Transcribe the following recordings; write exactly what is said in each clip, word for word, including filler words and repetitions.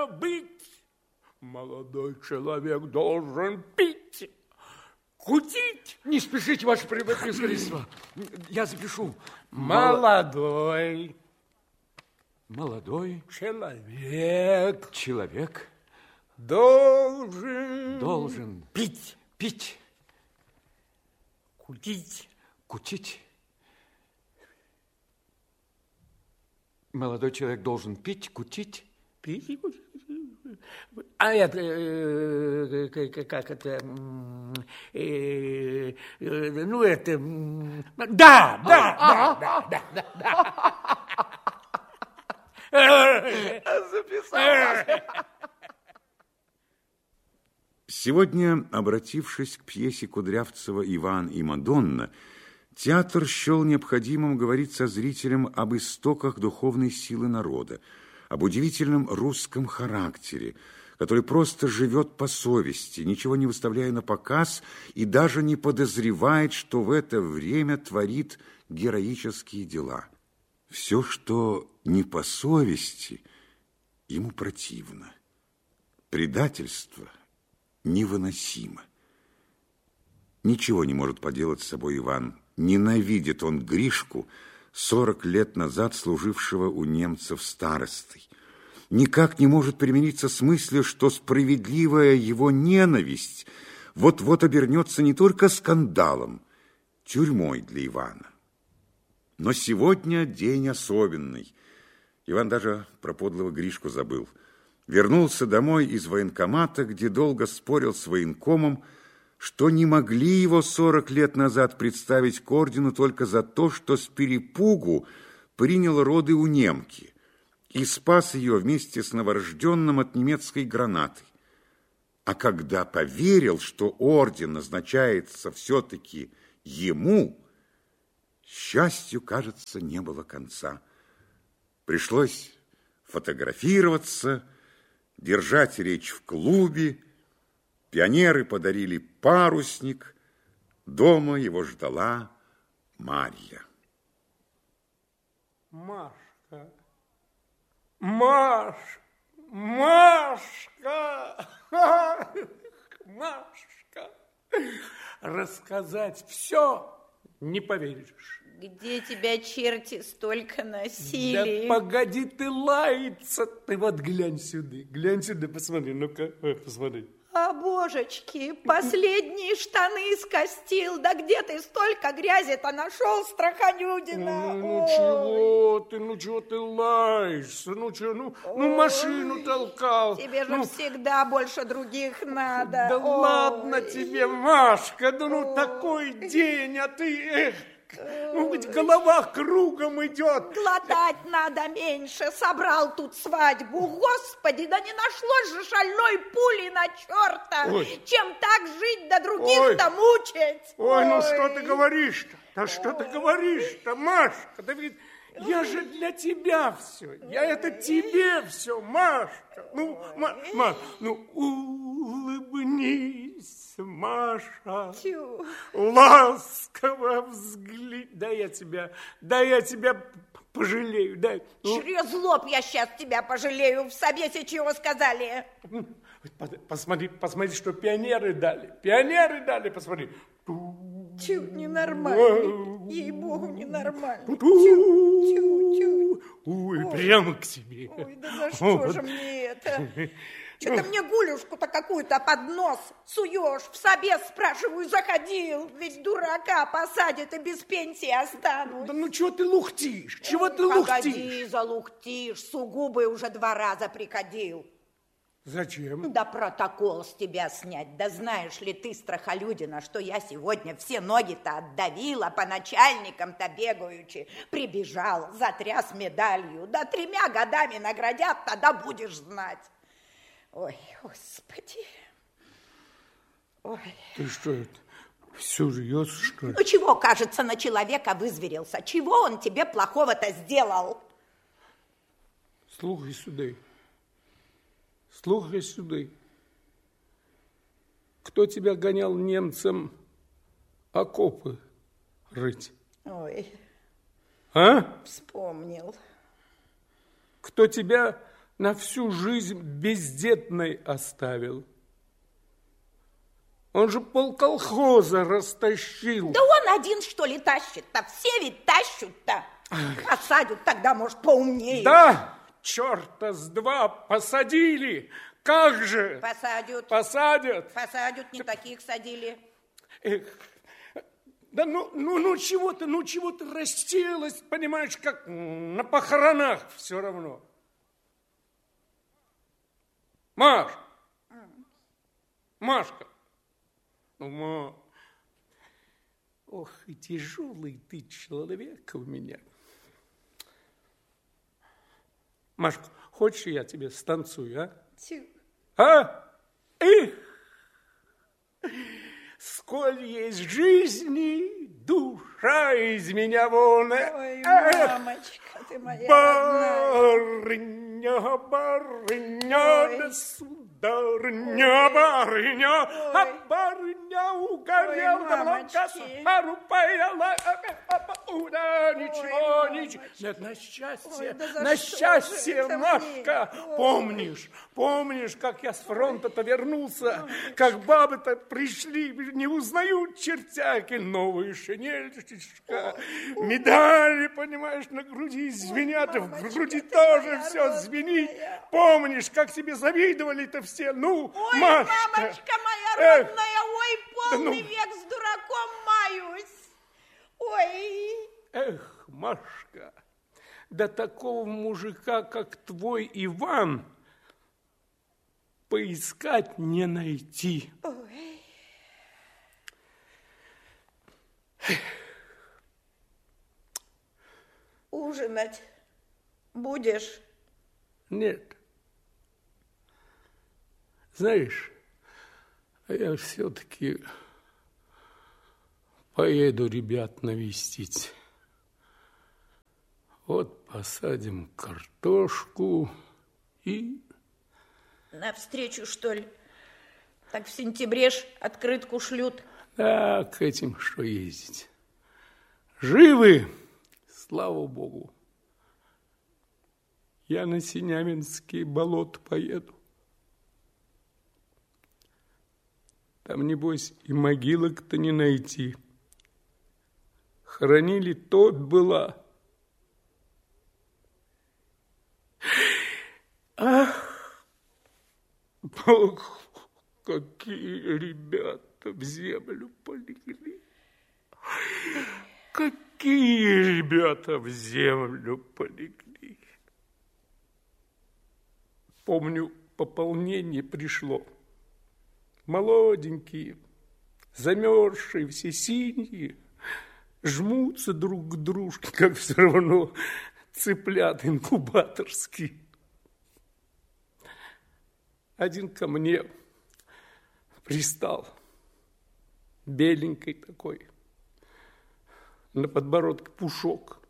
быть. Молодой человек должен пить, кутить. Не спешите, ваше превосходительство. Я запишу. Молодой. Молодой. Человек. Человек. Должен. Должен. Пить. Пить. Кутить. Кутить. Молодой человек должен пить, кутить. Пить и кутить. А это, как это, ну это, да, да, да, да, да. Записал. Сегодня, обратившись к пьесе Кудрявцева «Иван и Мадонна», театр счел необходимым говорить со зрителем об истоках духовной силы народа, об удивительном русском характере, который просто живет по совести, ничего не выставляя на показ и даже не подозревает, что в это время творит героические дела. Все, что не по совести, ему противно. Предательство невыносимо. Ничего не может поделать с собой Иван. Ненавидит он Гришку, сорок лет назад служившего у немцев старостой. Никак не может примириться с мыслью, что справедливая его ненависть вот-вот обернется не только скандалом, тюрьмой для Ивана. Но сегодня день особенный. Иван даже про подлого Гришку забыл. Вернулся домой из военкомата, где долго спорил с военкомом, что не могли его сорок лет назад представить к ордену только за то, что с перепугу принял роды у немки и спас ее вместе с новорожденным от немецкой гранаты. А когда поверил, что орден назначается все-таки ему, счастью, кажется, не было конца. Пришлось фотографироваться, держать речь в клубе. Пионеры подарили парусник. Дома его ждала Марья. Машка, Маш, Машка, Машка, рассказать все не поверишь. Где тебя черти столько носили? Да погоди ты лаяться. Ты вот глянь сюда, глянь сюда, посмотри, ну-ка, посмотри. А, божечки, последние штаны скостил. Да где ты столько грязи-то нашел, Страханюдина? Ну, ну чего ты, ну чего ты лаешься? Ну чего, ну, ну машину толкал. Тебе же ну, всегда больше других надо. Да Ой. ладно тебе, Машка, да ну такой день, а ты, эх. Ну, ведь голова кругом идет. Глотать надо меньше. Собрал тут свадьбу. Господи, да не нашлось же шальной пули на черта. Ой. Чем так жить, да других-то мучить. Ой, Ой, ну что ты говоришь-то? Да что ты говоришь-то, Машка? Да ведь я же для тебя все. Я это тебе все, Машка. Ну, Ма, Ма, ну улыбнись, Маша. Тю. Ласково взгляни. Да я тебя, да я тебя пожалею. Дай. Через лоб я сейчас тебя пожалею. В собесе чего сказали? Посмотри, посмотри, что пионеры дали. Пионеры дали, посмотри. Тю, ненормальный. Ей-богу, ненормальный. Тю, тю, тю. Ой, прямо к себе. Ой, да за что вот. же мне это? Что-то мне гулюшку-то какую-то под нос суешь. В собес, спрашиваю, заходил. Ведь дурака посадят и без пенсии останусь. Да ну чего ты лухтишь? Чего Ой, ты лухтишь? Погоди, залухтишь. Сугубый уже два раза приходил. Зачем? Да протокол с тебя снять. Да знаешь ли ты, Страхолюдина, что я сегодня все ноги-то отдавила, по начальникам-то бегаючи. Прибежал, затряс медалью. Да тремя годами наградят, тогда будешь знать. Ой, Господи. Ой. Ты что это, все жьешь, что ли? Ну чего, кажется, на человека вызверился? Чего он тебе плохого-то сделал? Слухай сюда. Слухай сюда. Кто тебя гонял немцам окопы рыть? Ой. А? Вспомнил. Кто тебя на всю жизнь бездетной оставил. Он же полколхоза растащил. Да он один, что ли, тащит-то? Все ведь тащут-то. Посадят, тогда, может, поумнее. Да, черта с два посадили. Как же? Посадят. Посадят. Посадят, не таких садили. Эх, да ну, ну, ну чего ты, ну чего ты расселась, понимаешь, как на похоронах все равно. Маш, Машка. Ну, ма. Ох, и тяжелый ты человек у меня. Машка, хочешь, я тебе станцую, а? Тю. А? Эх! Сколь есть жизни, душа из меня вон. Ой, мамочка, ты моя барыня, родная. Барыня, Ой. да сударыня, Ой. барыня, Ой. а барыня угорела, Ой, да молока мамочки. сахару поела. Уда, ничего, Ой, ничего. Нет, на счастье, Ой, да за на что счастье, же это Машка. мне? Ой. Помнишь, помнишь, как я с фронта-то вернулся, как бабы-то пришли, не узнают чертяки, новые шинельчишка, медали, понимаешь, на груди звенят, и в мамочка, груди ты тоже моя все звенит. родная. Помнишь, как тебе завидовали-то все? Ну, Ой, Машка. мамочка моя Эх, родная, ой, полный да ну. век с дураком маюсь. Ой. Эх, Машка, да такого мужика, как твой Иван, поискать не найти. Ой. Ужинать будешь? Нет. Знаешь, я все-таки поеду ребят навестить. Вот посадим картошку и... Навстречу, что ли? Так в сентябре ж открытку шлют. Да, к этим что ездить. Живы, слава богу. Я на Синявинские болота поеду. Там, небось, и могилок-то не найти. Хоронили тот была. Ах, Бог, какие ребята в землю полегли. Какие ребята в землю полегли. Помню, пополнение пришло. Молоденькие, замерзшие, все синие, жмутся друг к дружке, как все равно цыплят инкубаторские. Один ко мне пристал, беленький такой, на подбородке пушок.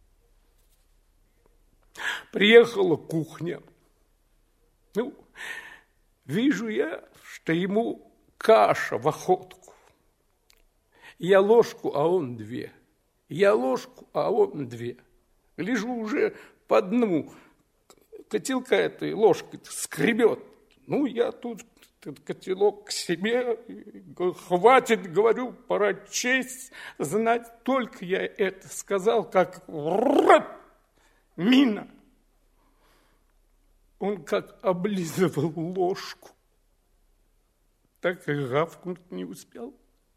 Приехала кухня. Ну, вижу я, что ему каша в охотку. Я ложку, а он две. Я ложку, а он две. Лежу уже по дну. Котелка этой ложкой скребет. Ну, я тут этот котелок к себе. Хватит, говорю, пора честь знать. Только я это сказал, как мина. Он как облизывал ложку, так и гавкнуть не успел.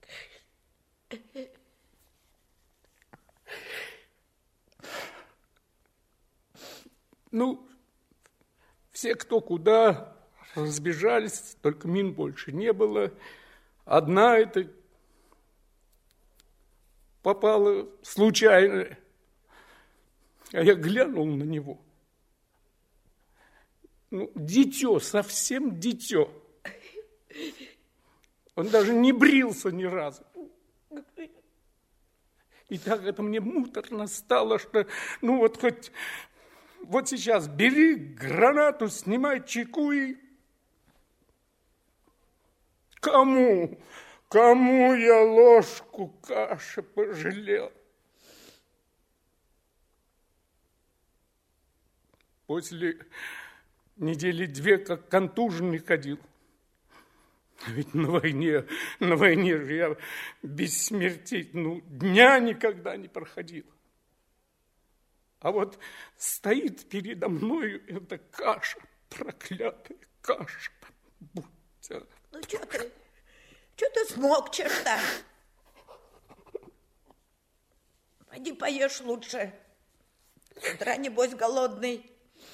Ну, все кто куда разбежались, только мин больше не было. Одна эта попала случайно, а я глянул на него. Ну, дитё, совсем дитё. Он даже не брился ни разу. И так это мне муторно стало, что, ну вот хоть, вот сейчас бери гранату, снимай чеку и... Кому, кому я ложку каши пожалел? После недели две как контуженный ходил. Ведь на войне, на войне же я без смертей, ну, дня никогда не проходил. А вот стоит передо мною эта каша, проклятая каша. Будьте. Ну, что ты, что ты смокчешь-то? Пойди поешь лучше. С утра, небось, голодный.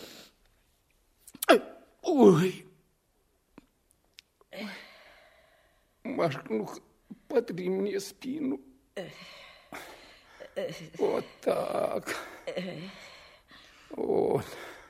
Ой. Машка, ну, потри мне спину. Вот так. Вот.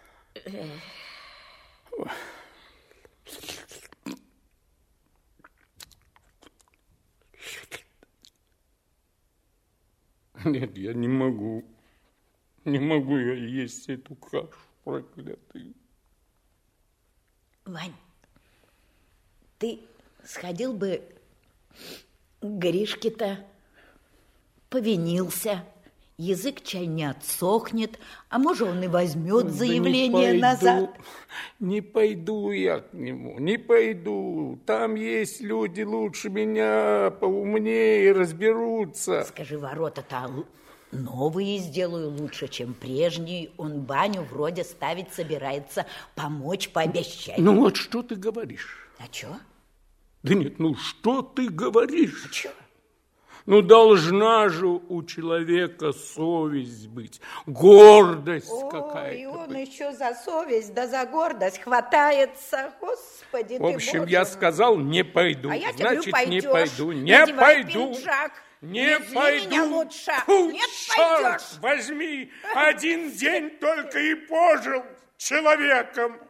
Нет, я не могу. Не могу я есть эту кашу проклятую. Вань, ты сходил бы к Гришке-то, повинился, язык чай не отсохнет, а может, он и возьмет заявление не назад. Не пойду я к нему, не пойду. Там есть люди лучше меня, поумнее, разберутся. Скажи, ворота-то новые сделаю лучше, чем прежние. Он баню вроде ставить собирается, помочь пообещай. Ну вот что ты говоришь? А чё? Да нет, ну что ты говоришь? А чё? Ну должна же у человека совесть быть, гордость какая-то. Ой, он быть. еще за совесть да за гордость хватается. Господи, В общем, ты, я Боже. сказал, не пойду. А я тебе Значит, говорю, не пойдешь. пойду, не Надевай пойду. пиджак. Не Вези пойду. меня лучше. Фу, Нет, черт пойдешь. возьми, один день только и пожил человеком.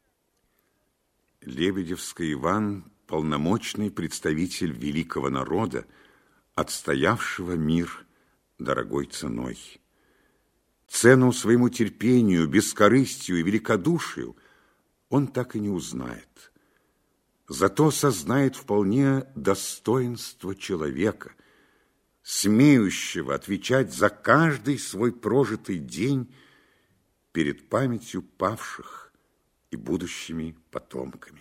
Лебедевский Иван – полномочный представитель великого народа, отстоявшего мир дорогой ценой. Цену своему терпению, бескорыстию и великодушию он так и не узнает. Зато сознает вполне достоинство человека, смеющего отвечать за каждый свой прожитый день перед памятью павших и будущими потомками.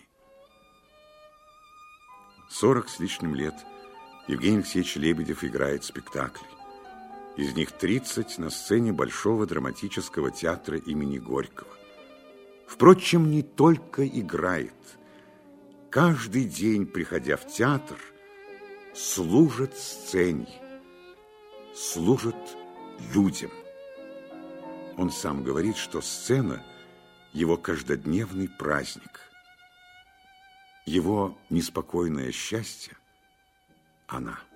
Сорок с лишним лет Евгений Алексеевич Лебедев играет спектакли. Из них тридцать на сцене Большого драматического театра имени Горького. Впрочем, не только играет. Каждый день, приходя в театр, служит сцене, служит людям. Он сам говорит, что сцена – его каждодневный праздник. Его неспокойное счастье – она.